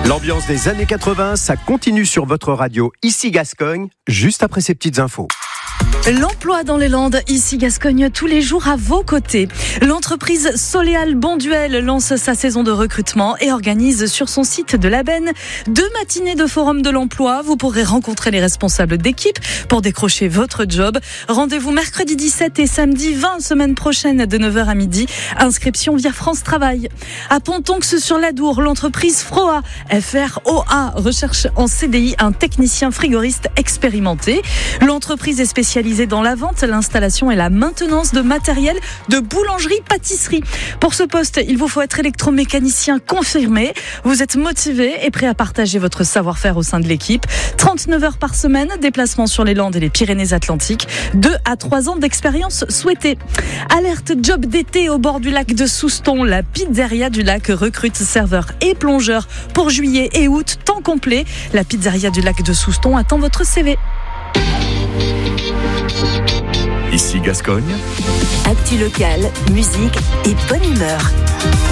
L'ambiance des années 80, ça continue sur votre radio, ici Gascogne, juste après ces petites infos. L'emploi dans les Landes, ici Gascogne, tous les jours à vos côtés. L'entreprise Soleal Bonduel lance sa saison de recrutement et organise sur son site de l'Aben 2 matinées de forum de l'emploi. Vous pourrez rencontrer les responsables d'équipe pour décrocher votre job. Rendez-vous mercredi 17 et samedi 20, semaine prochaine, de 9h à midi. Inscription via France Travail. À Pontonx sur l'Adour, l'entreprise Froa, F-R-O-A, recherche en CDI un technicien frigoriste expérimenté. L'entreprise est spécialisée dans la vente, l'installation et la maintenance de matériel de boulangerie-pâtisserie. Pour ce poste, il vous faut être électromécanicien confirmé. Vous êtes motivé et prêt à partager votre savoir-faire au sein de l'équipe. 39 heures par semaine, déplacement sur les Landes et les Pyrénées-Atlantiques. 2 à 3 ans d'expérience souhaitée. Alerte job d'été au bord du lac de Souston. La pizzeria du lac recrute serveurs et plongeurs pour juillet et août, temps complet. La pizzeria du lac de Souston attend votre CV. Ici Gascogne. Actu locale, musique et bonne humeur.